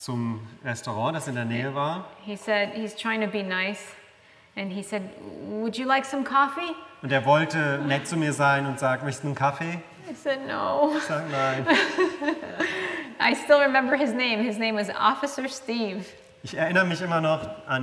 zum Restaurant, das in der Nähe war. He said he's trying to be nice. And he said, would you like some coffee? Und er wollte nett zu mir sein und sagt, möchtest du einen Kaffee? I said, no. Ich sage nein. I still remember his name. His name was Officer Steve. Ich erinnere mich immer noch an